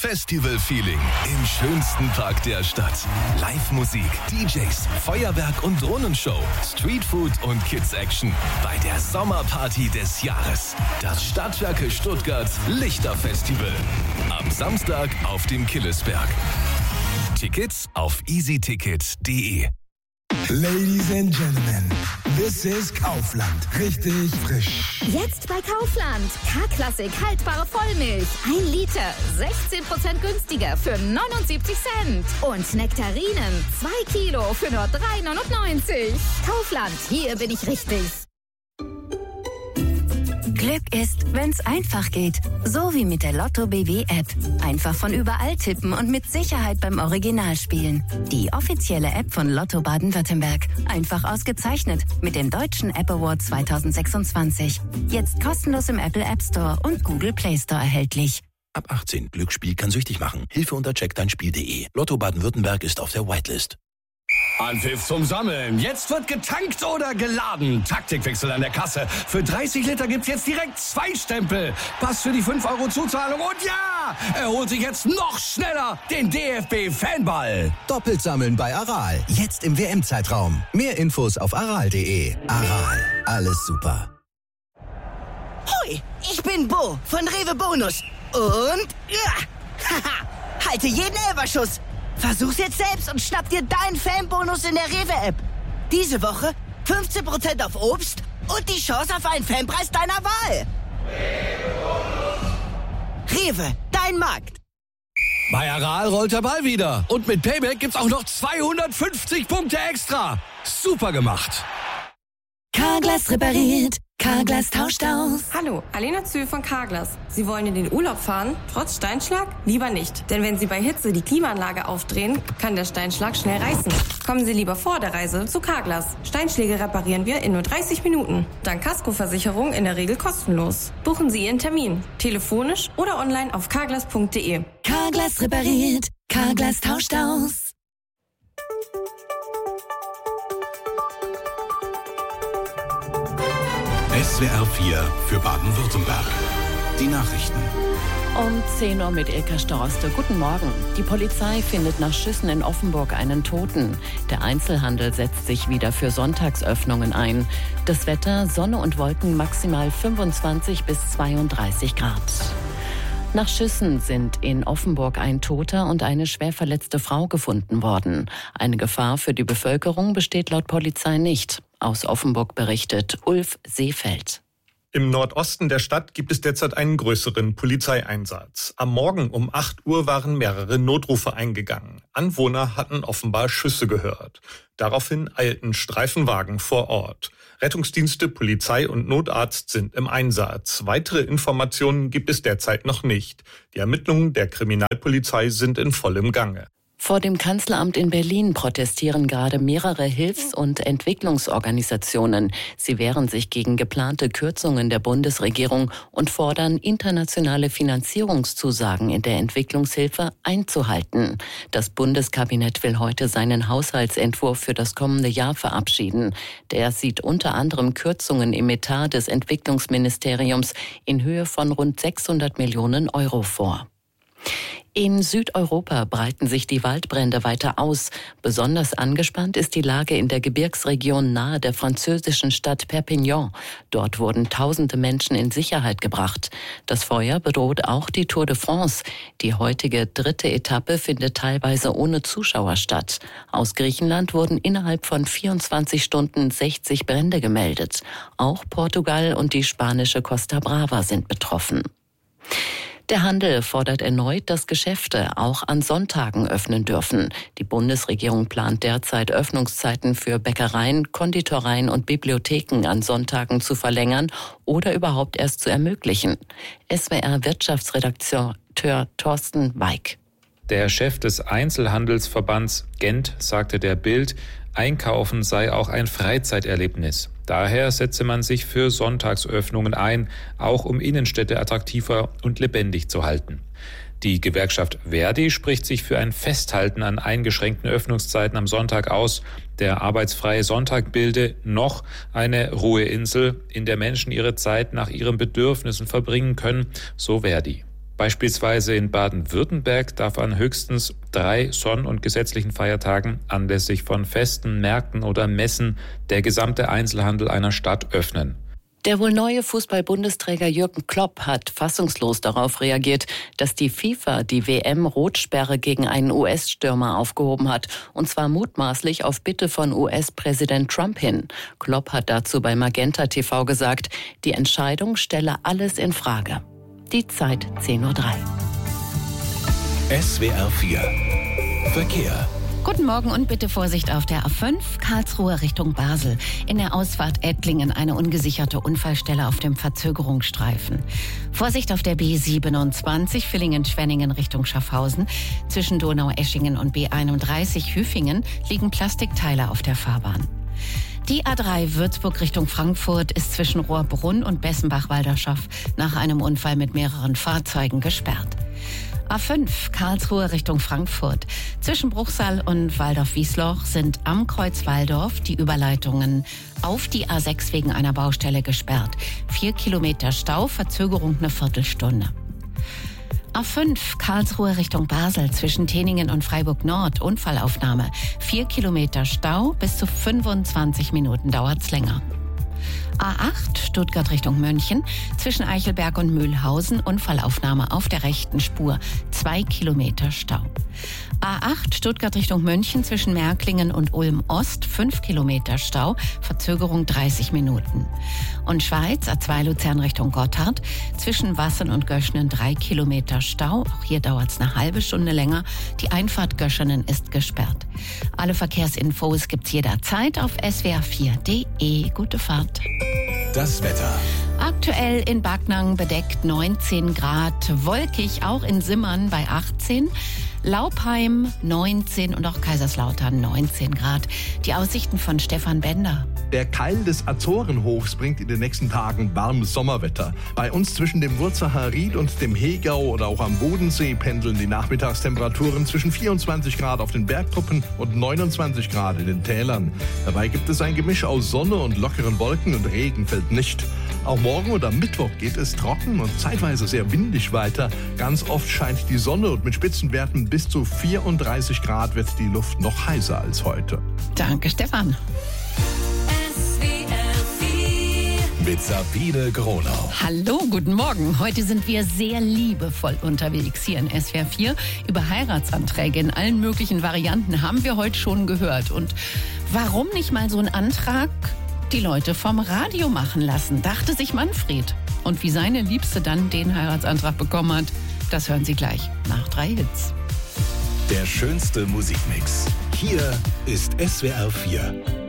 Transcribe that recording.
Festival-Feeling im schönsten Park der Stadt. Live-Musik, DJs, Feuerwerk und Drohnenshow, Streetfood und Kids-Action bei der Sommerparty des Jahres. Das Stadtwerke Stuttgart Lichterfestival. Am Samstag auf dem Killesberg. Tickets auf easyticket.de. Ladies and Gentlemen, this is Kaufland. Richtig frisch. Jetzt bei Kaufland. K-Klassik haltbare Vollmilch. 1 Liter, 16% günstiger für 79 Cent. Und Nektarinen, 2 Kilo für nur 3,99. Kaufland, hier bin ich richtig. Glück ist, wenn's einfach geht. So wie mit der Lotto BW App. Einfach von überall tippen und mit Sicherheit beim Original spielen. Die offizielle App von Lotto Baden-Württemberg. Einfach ausgezeichnet mit dem Deutschen App Award 2026. Jetzt kostenlos im Apple App Store und Google Play Store erhältlich. Ab 18. Glücksspiel kann süchtig machen. Hilfe unter checkdeinspiel.de. Lotto Baden-Württemberg ist auf der Whitelist. Anpfiff zum Sammeln. Jetzt wird getankt oder geladen. Taktikwechsel an der Kasse. Für 30 Liter gibt's jetzt direkt 2 Stempel. Pass für die 5 € Zuzahlung. Und ja, er holt sich jetzt noch schneller den DFB-Fanball. Doppelt sammeln bei Aral. Jetzt im WM-Zeitraum. Mehr Infos auf aral.de. Aral. Alles super. Hoi, ich bin Bo von Rewe Bonus. Und halte jeden Elferschuss. Versuch's jetzt selbst und schnapp dir deinen Fanbonus in der Rewe-App. Diese Woche 15% auf Obst und die Chance auf einen Fanpreis deiner Wahl. Rewe, dein Markt. Bei Aral rollt der Ball wieder. Und mit Payback gibt's auch noch 250 Punkte extra. Super gemacht. Carglass repariert. Carglass tauscht aus. Hallo, Alena Zühl von Carglass. Sie wollen in den Urlaub fahren, trotz Steinschlag? Lieber nicht. Denn wenn Sie bei Hitze die Klimaanlage aufdrehen, kann der Steinschlag schnell reißen. Kommen Sie lieber vor der Reise zu Carglass. Steinschläge reparieren wir in nur 30 Minuten. Dank Kaskoversicherung in der Regel kostenlos. Buchen Sie Ihren Termin. Telefonisch oder online auf carglass.de. Carglass repariert. Carglass tauscht aus. SWR 4 für Baden-Württemberg. Die Nachrichten. Um 10 Uhr mit Ilka Storoste. Guten Morgen. Die Polizei findet nach Schüssen in Offenburg einen Toten. Der Einzelhandel setzt sich wieder für Sonntagsöffnungen ein. Das Wetter, Sonne und Wolken, maximal 25 bis 32 Grad. Nach Schüssen sind in Offenburg ein Toter und eine schwer verletzte Frau gefunden worden. Eine Gefahr für die Bevölkerung besteht laut Polizei nicht. Aus Offenburg berichtet Ulf Seefeld. Im Nordosten der Stadt gibt es derzeit einen größeren Polizeieinsatz. Am Morgen um 8 Uhr waren mehrere Notrufe eingegangen. Anwohner hatten offenbar Schüsse gehört. Daraufhin eilten Streifenwagen vor Ort. Rettungsdienste, Polizei und Notarzt sind im Einsatz. Weitere Informationen gibt es derzeit noch nicht. Die Ermittlungen der Kriminalpolizei sind in vollem Gange. Vor dem Kanzleramt in Berlin protestieren gerade mehrere Hilfs- und Entwicklungsorganisationen. Sie wehren sich gegen geplante Kürzungen der Bundesregierung und fordern, internationale Finanzierungszusagen in der Entwicklungshilfe einzuhalten. Das Bundeskabinett will heute seinen Haushaltsentwurf für das kommende Jahr verabschieden. Der sieht unter anderem Kürzungen im Etat des Entwicklungsministeriums in Höhe von rund 600 Millionen € vor. In Südeuropa breiten sich die Waldbrände weiter aus. Besonders angespannt ist die Lage in der Gebirgsregion nahe der französischen Stadt Perpignan. Dort wurden tausende Menschen in Sicherheit gebracht. Das Feuer bedroht auch die Tour de France. Die heutige 3. Etappe findet teilweise ohne Zuschauer statt. Aus Griechenland wurden innerhalb von 24 Stunden 60 Brände gemeldet. Auch Portugal und die spanische Costa Brava sind betroffen. Der Handel fordert erneut, dass Geschäfte auch an Sonntagen öffnen dürfen. Die Bundesregierung plant derzeit Öffnungszeiten für Bäckereien, Konditoreien und Bibliotheken an Sonntagen zu verlängern oder überhaupt erst zu ermöglichen. SWR-Wirtschaftsredakteur Thorsten Weig. Der Chef des Einzelhandelsverbands Gent sagte der Bild, Einkaufen sei auch ein Freizeiterlebnis. Daher setze man sich für Sonntagsöffnungen ein, auch um Innenstädte attraktiver und lebendig zu halten. Die Gewerkschaft Verdi spricht sich für ein Festhalten an eingeschränkten Öffnungszeiten am Sonntag aus. Der arbeitsfreie Sonntag bilde noch eine Ruheinsel, in der Menschen ihre Zeit nach ihren Bedürfnissen verbringen können, so Verdi. Beispielsweise in Baden-Württemberg darf an höchstens 3 Sonn- und gesetzlichen Feiertagen anlässlich von Festen, Märkten oder Messen der gesamte Einzelhandel einer Stadt öffnen. Der wohl neue Fußball-Bundesträger Jürgen Klopp hat fassungslos darauf reagiert, dass die FIFA die WM-Rotsperre gegen einen US-Stürmer aufgehoben hat, und zwar mutmaßlich auf Bitte von US-Präsident Trump hin. Klopp hat dazu bei Magenta TV gesagt, die Entscheidung stelle alles in Frage. Die Zeit 10:03 Uhr. SWR 4 Verkehr. Guten Morgen und bitte Vorsicht auf der A5, Karlsruhe Richtung Basel. In der Ausfahrt Ettlingen eine ungesicherte Unfallstelle auf dem Verzögerungsstreifen. Vorsicht auf der B27, Villingen-Schwenningen Richtung Schaffhausen. Zwischen Donaueschingen und B31 Hüfingen liegen Plastikteile auf der Fahrbahn. Die A3 Würzburg Richtung Frankfurt ist zwischen Rohrbrunn und Bessenbach-Walderschaff nach einem Unfall mit mehreren Fahrzeugen gesperrt. A5 Karlsruhe Richtung Frankfurt. Zwischen Bruchsal und Waldorf-Wiesloch sind am Kreuz Walldorf die Überleitungen auf die A6 wegen einer Baustelle gesperrt. 4 Kilometer Stau, Verzögerung eine Viertelstunde. A5 Karlsruhe Richtung Basel zwischen Teningen und Freiburg Nord, Unfallaufnahme. 4 Kilometer Stau, bis zu 25 Minuten dauert's länger. A8 Stuttgart Richtung München, zwischen Eichelberg und Mühlhausen, Unfallaufnahme auf der rechten Spur, 2 Kilometer Stau. A8 Stuttgart Richtung München, zwischen Märklingen und Ulm Ost, 5 Kilometer Stau, Verzögerung 30 Minuten. Und Schweiz, A2 Luzern Richtung Gotthard, zwischen Wassen und Göschenen 3 Kilometer Stau, auch hier dauert es eine halbe Stunde länger, die Einfahrt Göschenen ist gesperrt. Alle Verkehrsinfos gibt's jederzeit auf swr4.de. Gute Fahrt. Das Wetter. Aktuell in Backnang bedeckt 19 Grad, wolkig auch in Simmern bei 18, Laupheim 19 und auch Kaiserslautern 19 Grad. Die Aussichten von Stefan Bender. Der Keil des Azorenhochs bringt in den nächsten Tagen warmes Sommerwetter. Bei uns zwischen dem Wurzacher Ried und dem Hegau oder auch am Bodensee pendeln die Nachmittagstemperaturen zwischen 24 Grad auf den Bergkuppen und 29 Grad in den Tälern. Dabei gibt es ein Gemisch aus Sonne und lockeren Wolken und Regen fällt nicht. Auch morgen oder Mittwoch geht es trocken und zeitweise sehr windig weiter. Ganz oft scheint die Sonne und mit Spitzenwerten bis zu 34 Grad wird die Luft noch heißer als heute. Danke, Stefan. Mit Sabine Gronau. Hallo, guten Morgen. Heute sind wir sehr liebevoll unterwegs hier in SWR 4. Über Heiratsanträge in allen möglichen Varianten haben wir heute schon gehört. Und warum nicht mal so einen Antrag die Leute vom Radio machen lassen, dachte sich Manfred. Und wie seine Liebste dann den Heiratsantrag bekommen hat, das hören Sie gleich nach 3 Hits. Der schönste Musikmix. Hier ist SWR 4.